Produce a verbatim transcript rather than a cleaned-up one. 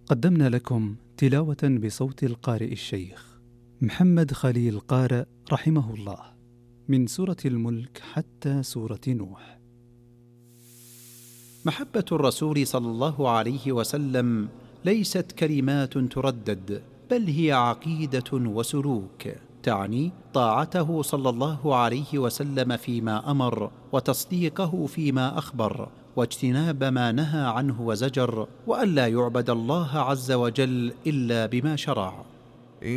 قدمنا لكم تلاوة بصوت القارئ الشيخ محمد خليل قارئ رحمه الله من سورة الملك حتى سورة نوح. محبة الرسول صلى الله عليه وسلم ليست كلمات تردد، بل هي عقيدة وسلوك، تعني طاعته صلى الله عليه وسلم فيما أمر، وتصديقه فيما أخبر، واجتناب ما نهى عنه وزجر، وألا يعبد الله عز وجل إلا بما شرع.